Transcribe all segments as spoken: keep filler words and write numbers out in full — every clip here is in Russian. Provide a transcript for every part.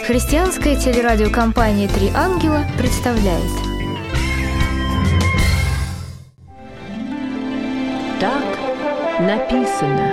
Христианская телерадиокомпания «Три ангела» представляет. Так написано.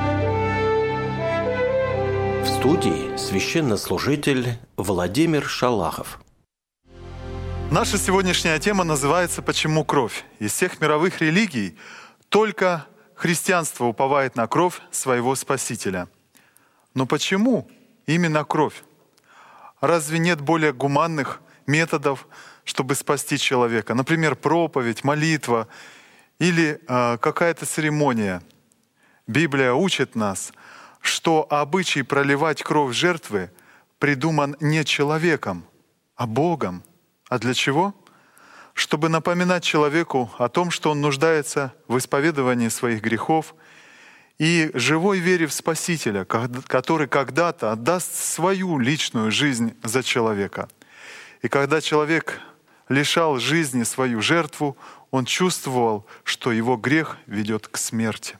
В студии священнослужитель Владимир Шалахов. Наша сегодняшняя тема называется «Почему кровь?». Из всех мировых религий только христианство уповает на кровь своего Спасителя. Но почему именно кровь? Разве нет более гуманных методов, чтобы спасти человека? Например, проповедь, молитва или э, какая-то церемония. Библия учит нас, что обычай проливать кровь жертвы придуман не человеком, а Богом. А для чего? Чтобы напоминать человеку о том, что он нуждается в исповедовании своих грехов и живой вере в Спасителя, который когда-то отдаст свою личную жизнь за человека. И когда человек лишал жизни свою жертву, он чувствовал, что его грех ведет к смерти.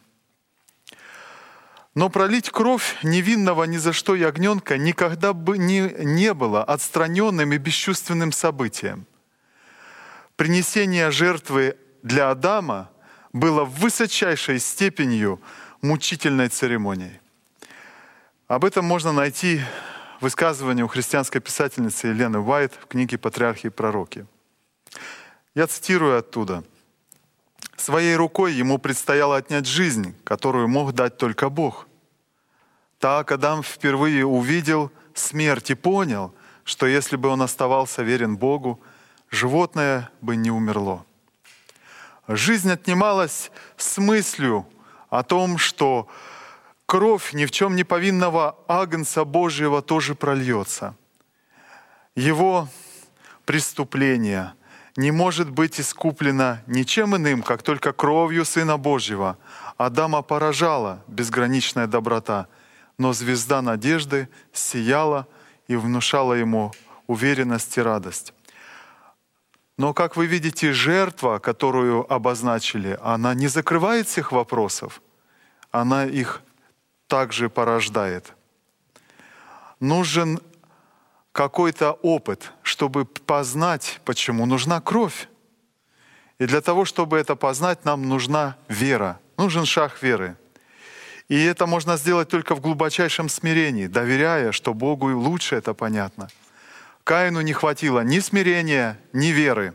Но пролить кровь невинного ни за что ягненка никогда бы не, не было отстраненным и бесчувственным событием. Принесение жертвы для Адама было высочайшей степенью мучительной церемонией. Об этом можно найти высказывание у христианской писательницы Елены Уайт в книге «Патриархи и пророки». Я цитирую оттуда. «Своей рукой ему предстояло отнять жизнь, которую мог дать только Бог. Так Адам впервые увидел смерть и понял, что если бы он оставался верен Богу, животное бы не умерло. Жизнь отнималась с мыслью о том, что кровь ни в чем не повинного Агнца Божьего тоже прольется. Его преступление не может быть искуплено ничем иным, как только кровью Сына Божьего. Адама поражала безграничная доброта, но звезда надежды сияла и внушала ему уверенность и радость. Но, как вы видите, жертва, которую обозначили, она не закрывает всех вопросов, она их также порождает. Нужен какой-то опыт, чтобы познать, почему нужна кровь. И для того, чтобы это познать, нам нужна вера, нужен шаг веры. И это можно сделать только в глубочайшем смирении, доверяя, что Богу лучше это понятно. Каину не хватило ни смирения, ни веры.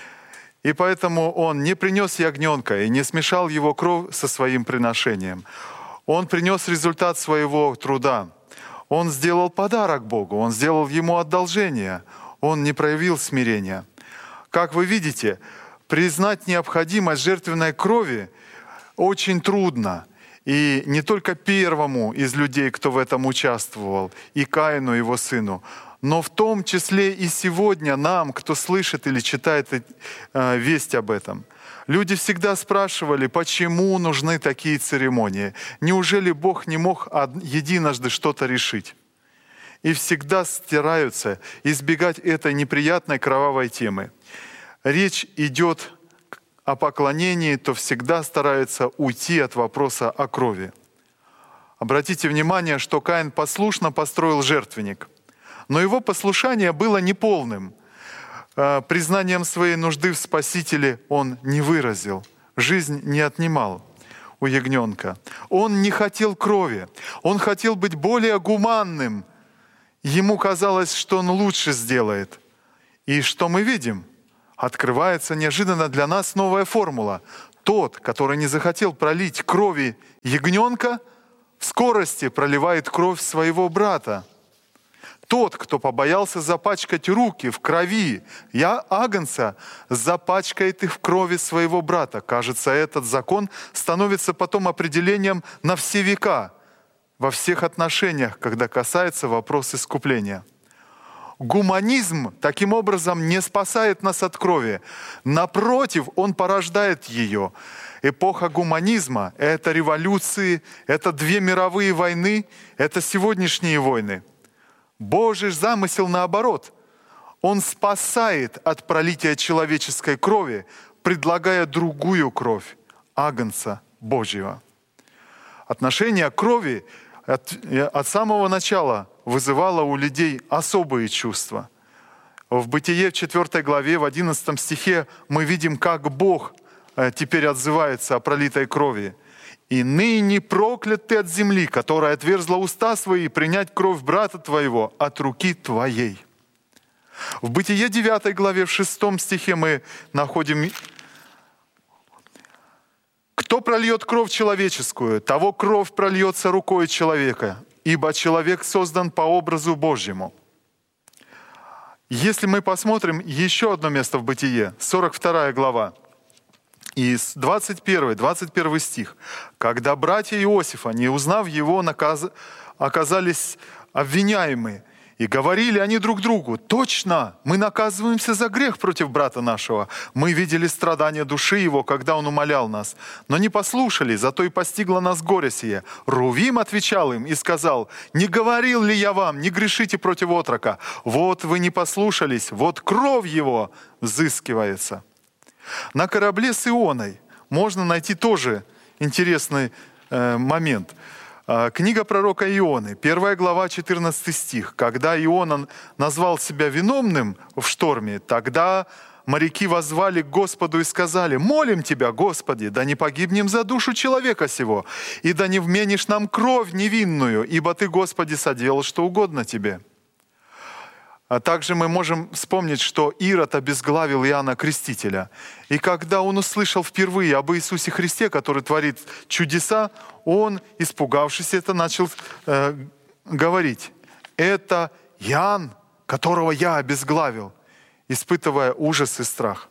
И поэтому он не принес ягненка и не смешал его кровь со своим приношением. Он принес результат своего труда. Он сделал подарок Богу, он сделал ему одолжение. Он не проявил смирения. Как вы видите, признать необходимость жертвенной крови очень трудно. И не только первому из людей, кто в этом участвовал, и Каину, его сыну, но в том числе и сегодня нам, кто слышит или читает э, весть об этом. Люди всегда спрашивали, почему нужны такие церемонии. Неужели Бог не мог единожды что-то решить? И всегда стараются избегать этой неприятной кровавой темы. Речь идет о поклонении, то всегда стараются уйти от вопроса о крови. Обратите внимание, что Каин послушно построил жертвенник. Но его послушание было неполным. Признанием своей нужды в Спасителе он не выразил. Жизнь не отнимал у ягненка. Он не хотел крови. Он хотел быть более гуманным. Ему казалось, что он лучше сделает. И что мы видим? Открывается неожиданно для нас новая формула. Тот, который не захотел пролить крови ягненка, в скорости проливает кровь своего брата. Тот, кто побоялся запачкать руки в крови я агнца, запачкает их в крови своего брата. Кажется, этот закон становится потом определением на все века, во всех отношениях, когда касается вопроса искупления. Гуманизм таким образом не спасает нас от крови. Напротив, он порождает ее. Эпоха гуманизма — это революции, это две мировые войны, это сегодняшние войны. Божий замысел наоборот. Он спасает от пролития человеческой крови, предлагая другую кровь — Агнца Божьего. Отношение к крови от, от самого начала вызывало у людей особые чувства. В Бытие в четвёртой главе, в одиннадцатом стихе мы видим, как Бог теперь отзывается о пролитой крови. «И ныне проклят ты от земли, которая отверзла уста свои, принять кровь брата твоего от руки твоей». В Бытие девятой главе, в шестом стихе мы находим: «Кто прольет кровь человеческую, того кровь прольется рукой человека, ибо человек создан по образу Божьему». Если мы посмотрим еще одно место в Бытие, сорок вторая глава, и двадцать первый, двадцать первый стих. «Когда братья Иосифа, не узнав его, наказ... оказались обвиняемы, и говорили они друг другу: точно, мы наказываемся за грех против брата нашего. Мы видели страдания души его, когда он умолял нас, но не послушали, зато и постигло нас горе сие. Рувим отвечал им и сказал: не говорил ли я вам, не грешите против отрока? Вот вы не послушались, вот кровь его взыскивается». На корабле с Ионой можно найти тоже интересный э, момент. Книга пророка Ионы, первая глава, четырнадцатый стих. «Когда Иона назвал себя виновным в шторме, тогда моряки воззвали к Господу и сказали: молим Тебя, Господи, да не погибнем за душу человека сего, и да не вменишь нам кровь невинную, ибо Ты, Господи, соделал что угодно Тебе». А также мы можем вспомнить, что Ирод обезглавил Иоанна Крестителя. И когда он услышал впервые об Иисусе Христе, который творит чудеса, он, испугавшись это, начал э, говорить: «Это Иоанн, которого я обезглавил», испытывая ужас и страх.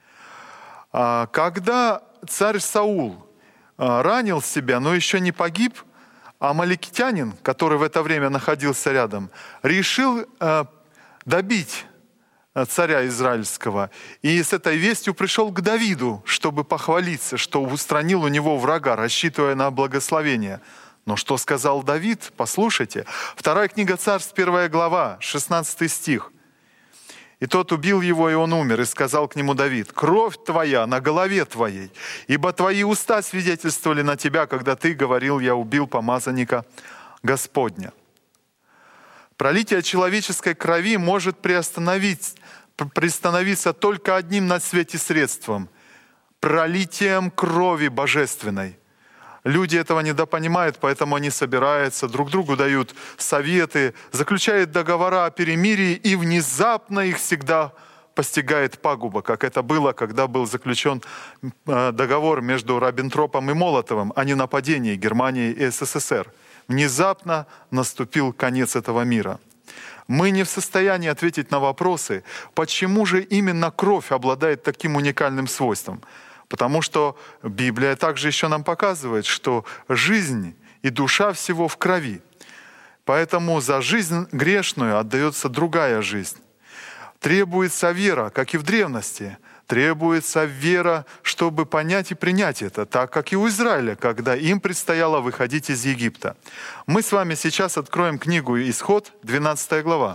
А когда царь Саул э, ранил себя, но еще не погиб, амаликитянин, который в это время находился рядом, решил э, добить царя израильского. И с этой вестью пришел к Давиду, чтобы похвалиться, что устранил у него врага, рассчитывая на благословение. Но что сказал Давид? Послушайте. Вторая книга Царств, первая глава, шестнадцатый стих. «И тот убил его, и он умер, и сказал к нему Давид: кровь твоя на голове твоей, ибо твои уста свидетельствовали на тебя, когда ты говорил: я убил помазанника Господня». Пролитие человеческой крови может приостановить, приостановиться только одним на свете средством – пролитием крови божественной. Люди этого недопонимают, поэтому они собираются, друг другу дают советы, заключают договора о перемирии, и внезапно их всегда постигает пагуба, как это было, когда был заключен договор между Риббентропом и Молотовым о ненападении Германии и СССР. Внезапно наступил конец этого мира. Мы не в состоянии ответить на вопросы, почему же именно кровь обладает таким уникальным свойством. Потому что Библия также еще нам показывает, что жизнь и душа всего в крови. Поэтому за жизнь грешную отдается другая жизнь. Требуется вера, как и в древности. Требуется вера, чтобы понять и принять это, так как и у Израиля, когда им предстояло выходить из Египта. Мы с вами сейчас откроем книгу «Исход», двенадцатая глава.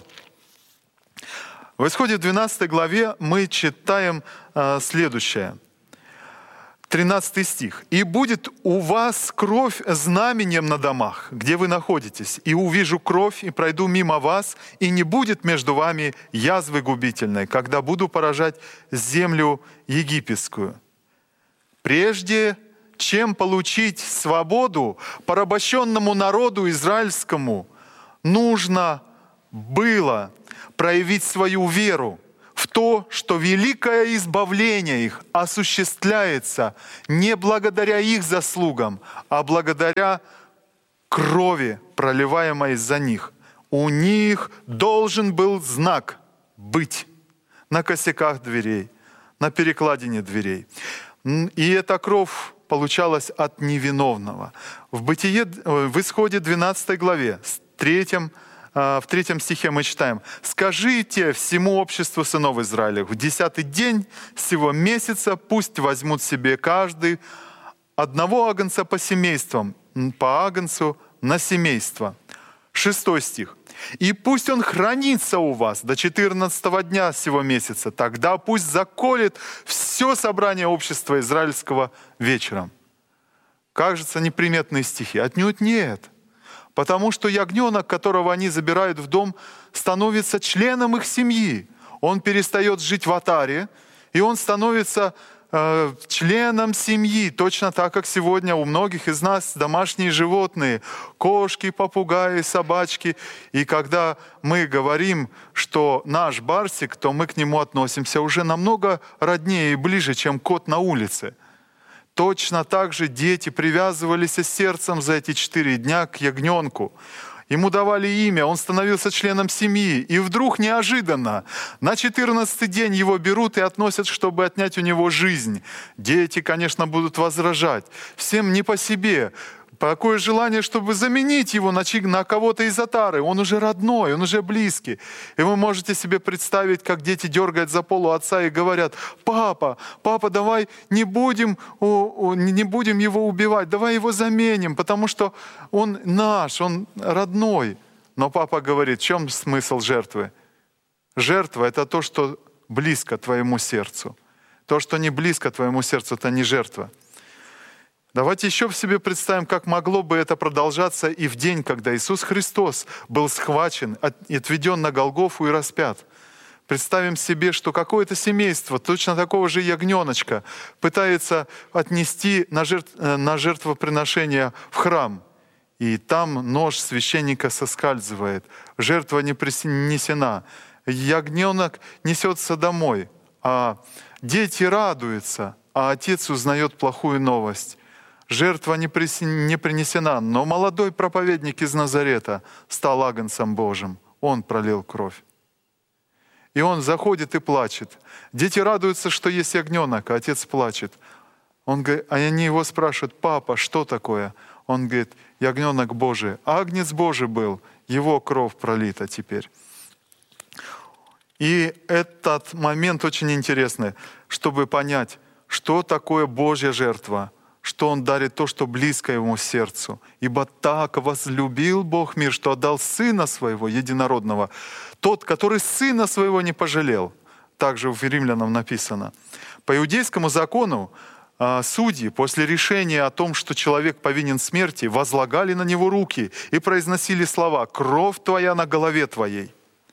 В Исходе двенадцатой главе мы читаем э, следующее. тринадцатый стих. «И будет у вас кровь знаменем на домах, где вы находитесь, и увижу кровь, и пройду мимо вас, и не будет между вами язвы губительной, когда буду поражать землю египетскую». Прежде чем получить свободу порабощенному народу израильскому, нужно было проявить свою веру в то, что великое избавление их осуществляется не благодаря их заслугам, а благодаря крови, проливаемой за них. У них должен был знак быть на косяках дверей, на перекладине дверей. И эта кровь получалась от невиновного. В Бытие, в Исходе двенадцатой главе, в третьем В третьем стихе мы читаем: «Скажите всему обществу сынов Израилевых, в десятый день сего месяца пусть возьмут себе каждый одного агнца по семействам, по агнцу на семейство». Шестой стих. «И пусть он хранится у вас до четырнадцатого дня сего месяца, тогда пусть заколет все собрание общества израильского вечером». Кажется, неприметные стихи. Отнюдь нет. Потому что ягненок, которого они забирают в дом, становится членом их семьи. Он перестает жить в отаре, и он становится э, членом семьи. Точно так, как сегодня у многих из нас домашние животные. Кошки, попугаи, собачки. И когда мы говорим, что наш Барсик, то мы к нему относимся уже намного роднее и ближе, чем кот на улице. Точно так же дети привязывались сердцем за эти четыре дня к ягненку. Ему давали имя, он становился членом семьи. И вдруг неожиданно на четырнадцатый день его берут и относят, чтобы отнять у него жизнь. Дети, конечно, будут возражать. Всем не по себе. Такое желание, чтобы заменить его на, на кого-то из отары. Он уже родной, он уже близкий. И вы можете себе представить, как дети дергают за полу отца и говорят: «Папа, папа, давай не будем, не будем его убивать, давай его заменим, потому что он наш, он родной». Но папа говорит: в чем смысл жертвы? Жертва — это то, что близко твоему сердцу. То, что не близко твоему сердцу, это не жертва. Давайте еще в себе представим, как могло бы это продолжаться и в день, когда Иисус Христос был схвачен, отведен на Голгофу и распят. Представим себе, что какое-то семейство точно такого же ягненочка пытается отнести на, жертв, на жертвоприношение в храм. И там нож священника соскальзывает, жертва не принесена. Ягненок несется домой, а дети радуются, а отец узнает плохую новость. Жертва не принесена, но молодой проповедник из Назарета стал агнцем Божьим. Он пролил кровь. И он заходит и плачет. Дети радуются, что есть ягненок, а отец плачет. Он говорит, а они его спрашивают: «Папа, что такое?» Он говорит: «Ягненок Божий, агнец Божий был, его кровь пролита теперь». И этот момент очень интересный, чтобы понять, что такое Божья жертва, что Он дарит то, что близко Ему сердцу. «Ибо так возлюбил Бог мир, что отдал Сына Своего единородного, тот, который Сына Своего не пожалел». Также в Римлянам написано. По иудейскому закону судьи после решения о том, что человек повинен смерти, возлагали на него руки и произносили слова: «Кровь твоя на голове твоей».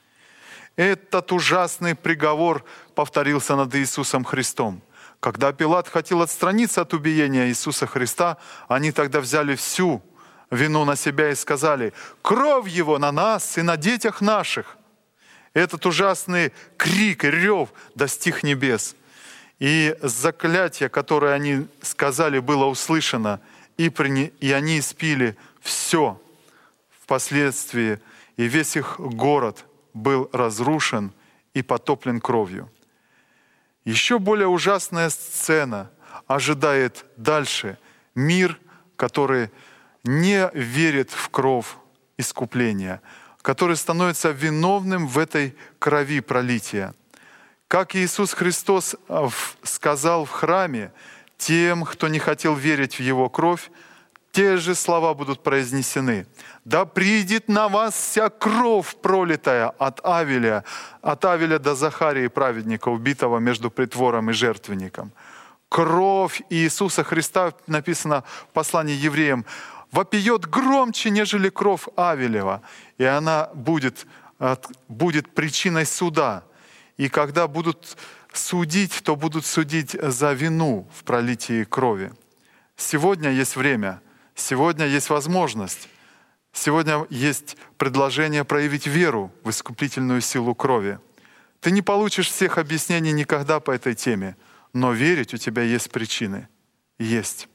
Этот ужасный приговор повторился над Иисусом Христом. Когда Пилат хотел отстраниться от убиения Иисуса Христа, они тогда взяли всю вину на себя и сказали: «Кровь Его на нас и на детях наших». Этот ужасный крик и рев достиг небес. И заклятие, которое они сказали, было услышано, и, приня... и они испили все впоследствии, и весь их город был разрушен и потоплен кровью. Еще более ужасная сцена ожидает дальше. Мир, который не верит в кровь искупления, который становится виновным в этой крови пролития. Как Иисус Христос сказал в храме тем, кто не хотел верить в Его кровь, те же слова будут произнесены. «Да придет на вас вся кровь пролитая от Авеля, от Авеля до Захарии, праведника, убитого между притвором и жертвенником». Кровь Иисуса Христа, написано в послании евреям, вопиет громче, нежели кровь Авелева. И она будет, будет причиной суда. И когда будут судить, то будут судить за вину в пролитии крови. Сегодня есть время. Сегодня есть возможность, сегодня есть предложение проявить веру в искупительную силу крови. Ты не получишь всех объяснений никогда по этой теме, но верить у тебя есть причины. Есть.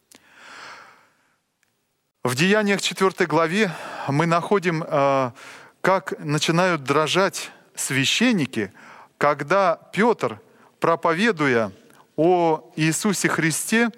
В Деяниях четвёртой главе мы находим, как начинают дрожать священники, когда Петр, проповедуя о Иисусе Христе,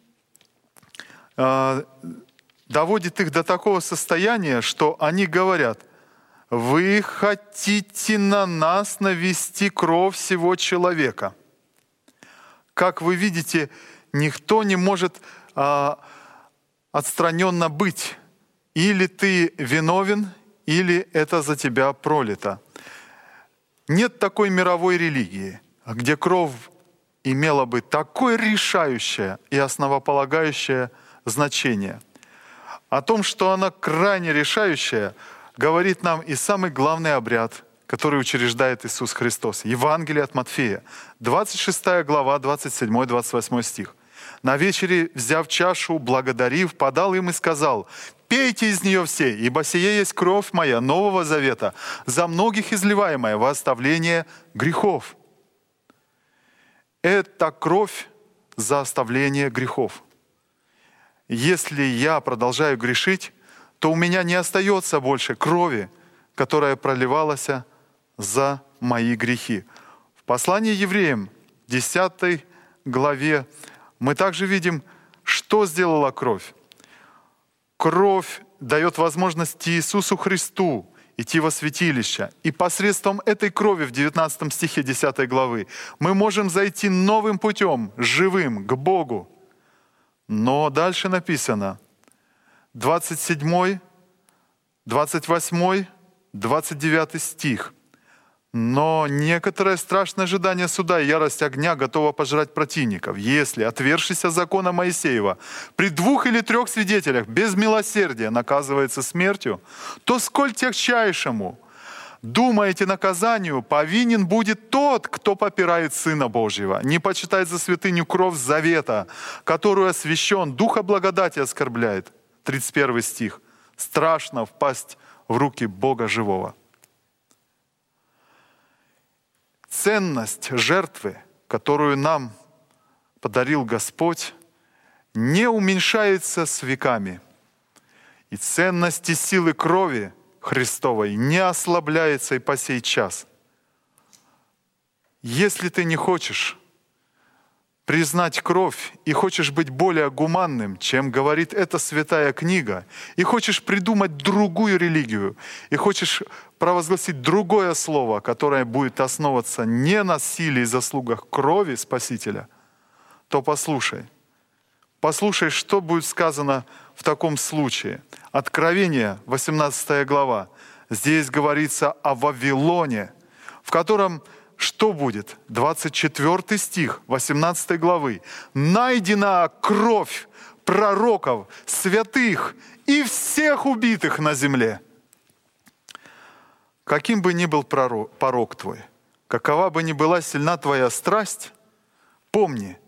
доводит их до такого состояния, что они говорят: «Вы хотите на нас навести кровь всего человека». Как вы видите, никто не может а, отстраненно быть. Или ты виновен, или это за тебя пролито. Нет такой мировой религии, где кровь имела бы такое решающее и основополагающее значение. О том, что она крайне решающая, говорит нам и самый главный обряд, который учреждает Иисус Христос. Евангелие от Матфея, двадцать шестая глава, двадцать седьмой — двадцать восьмой стих. «На вечере, взяв чашу, благодарив, подал им и сказал: пейте из нее все, ибо сие есть кровь моя Нового Завета, за многих изливаемая во оставление грехов». Это кровь за оставление грехов. Если я продолжаю грешить, то у меня не остается больше крови, которая проливалась за мои грехи. В послании евреям, десятой главе, мы также видим, что сделала кровь. Кровь дает возможность Иисусу Христу идти во святилище. И посредством этой крови в девятнадцатом стихе десятой главы мы можем зайти новым путем, живым, к Богу. Но дальше написано, двадцать седьмой, двадцать восьмой, двадцать девятый стих. «Но некоторое страшное ожидание суда и ярость огня готова пожрать противников, если, отвергшийся закона Моисеева, при двух или трех свидетелях без милосердия наказывается смертью, то сколь тягчайшему, думаете, наказанию повинен будет тот, кто попирает Сына Божьего, не почитает за святыню кровь завета, которую освящен, духа благодати оскорбляет». тридцать первый стих. «Страшно впасть в руки Бога живого». Ценность жертвы, которую нам подарил Господь, не уменьшается с веками. И ценность и силы крови Христовой не ослабляется и по сей час. Если ты не хочешь признать кровь и хочешь быть более гуманным, чем говорит эта святая книга, и хочешь придумать другую религию, и хочешь провозгласить другое слово, которое будет основываться не на силе и заслугах крови Спасителя, то послушай. Послушай, что будет сказано в таком случае. Откровение, восемнадцатая глава. Здесь говорится о Вавилоне, в котором что будет? двадцать четвёртый стих восемнадцатой главы. «Найдена кровь пророков, святых и всех убитых на земле». Каким бы ни был пророк, порок твой, какова бы ни была сильна твоя страсть, помни,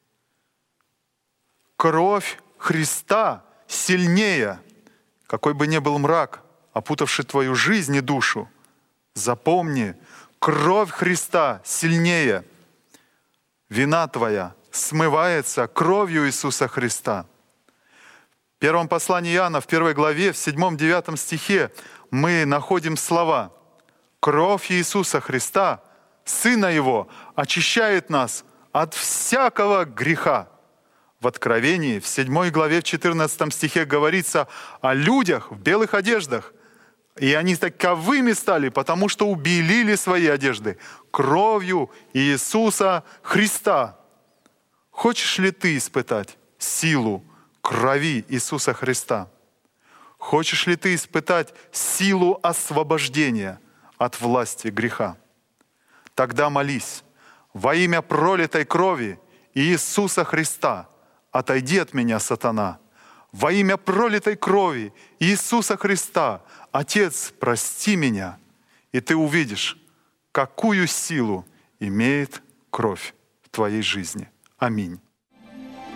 кровь Христа сильнее, какой бы ни был мрак, опутавший твою жизнь и душу. Запомни, кровь Христа сильнее. Вина твоя смывается кровью Иисуса Христа. В первом послании Иоанна, в первой главе, в седьмом-девятом стихе мы находим слова: «Кровь Иисуса Христа, Сына Его, очищает нас от всякого греха». В Откровении, в седьмой главе, в четырнадцатом стихе говорится о людях в белых одеждах. И они таковыми стали, потому что убелили свои одежды кровью Иисуса Христа. Хочешь ли ты испытать силу крови Иисуса Христа? Хочешь ли ты испытать силу освобождения от власти греха? Тогда молись: во имя пролитой крови Иисуса Христа отойди от меня, сатана. Во имя пролитой крови Иисуса Христа, Отец, прости меня, и ты увидишь, какую силу имеет кровь в твоей жизни. Аминь.